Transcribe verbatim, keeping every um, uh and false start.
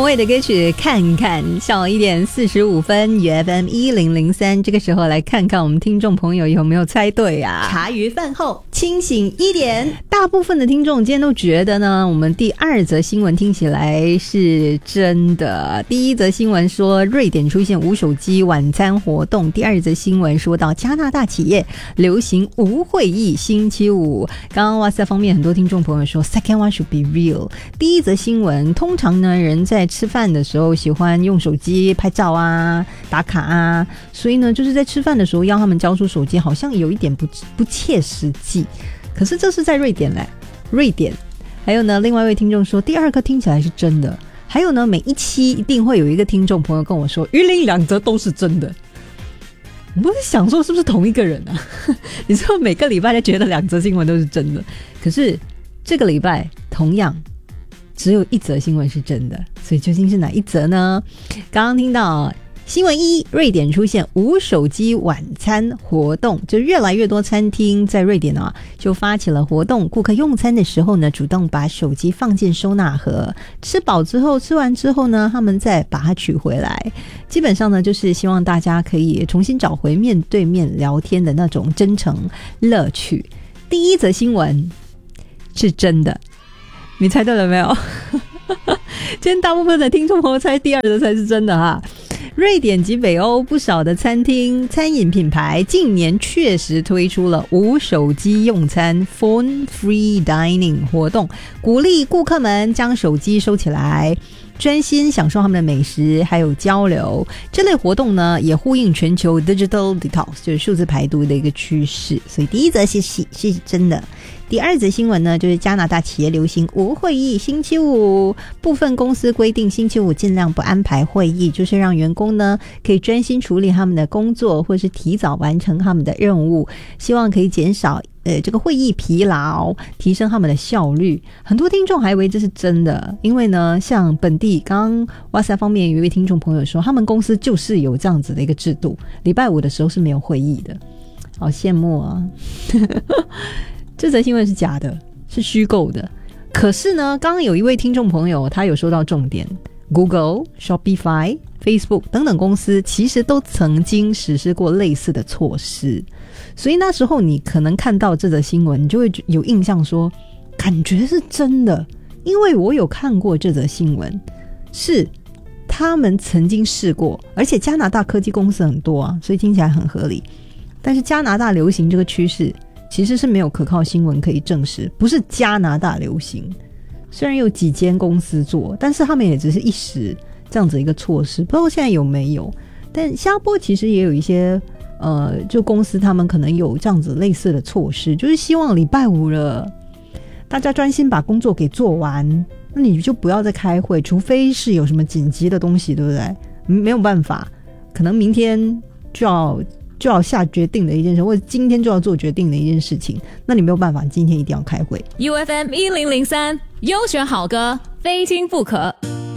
味的歌曲看看，下午一点四十五分 U F M 一零零三，这个时候来看看我们听众朋友有没有猜对啊？ 茶余饭后清醒一点。 大部分的听众今天都觉得呢，我们第二则新闻听起来是真的。第一则新闻说瑞典出现无手机晚餐活动，第二则新闻说到加拿大企业流行无会议星期五。刚刚哇塞方面很多听众朋友说 Second one should be real。 第一则新闻，通常呢人在吃饭的时候喜欢用手机拍照啊打卡啊，所以呢就是在吃饭的时候要他们交出手机好像有一点不不切实际。可是这是在瑞典嘞，瑞典。还有呢另外一位听众说第二个听起来是真的。还有呢每一期一定会有一个听众朋友跟我说鱼鳞两则都是真的。我不是想说是不是同一个人啊？你说每个礼拜就觉得两则新闻都是真的，可是这个礼拜同样只有一则新闻是真的，所以究竟是哪一则呢？刚刚听到新闻一，瑞典出现无手机晚餐活动，就越来越多餐厅在瑞典啊，就发起了活动，顾客用餐的时候呢，主动把手机放进收纳盒，吃饱之后，吃完之后呢，他们再把它取回来。基本上呢，就是希望大家可以重新找回面对面聊天的那种真诚乐趣。第一则新闻是真的，你猜对了没有？今天大部分的听众朋友猜第二则才是真的哈。瑞典及北欧不少的餐厅、餐饮品牌近年确实推出了无手机用餐 （Phone Free Dining） 活动，鼓励顾客们将手机收起来，专心享受他们的美食还有交流。这类活动呢，也呼应全球 digital detox 就是数字排毒的一个趋势。所以第一则是是是真的。第二则新闻呢，就是加拿大企业流行无会议星期五，部分公司规定星期五尽量不安排会议，就是让员工呢可以专心处理他们的工作，或是提早完成他们的任务，希望可以减少呃这个会议疲劳，提升他们的效率。很多听众还以为这是真的，因为呢像本地刚刚哇塞方面有一位听众朋友说，他们公司就是有这样子的一个制度，礼拜五的时候是没有会议的，好羡慕啊。这则新闻是假的，是虚构的。可是呢，刚刚有一位听众朋友他有说到重点， Google、Shopify、Facebook 等等公司其实都曾经实施过类似的措施，所以那时候你可能看到这则新闻，你就会有印象说感觉是真的，因为我有看过这则新闻，是他们曾经试过，而且加拿大科技公司很多啊，所以听起来很合理。但是加拿大流行这个趋势其实是没有可靠新闻可以证实，不是加拿大流行，虽然有几间公司做，但是他们也只是一时这样子一个措施，不知道现在有没有。但新加坡其实也有一些呃，就公司他们可能有这样子类似的措施，就是希望礼拜五了大家专心把工作给做完，那你就不要再开会，除非是有什么紧急的东西，对不对？没有办法，可能明天就要就要下决定的一件事，或者今天就要做决定的一件事情，那你没有办法今天一定要开会。 U F M 一零零三 优选好歌非听不可。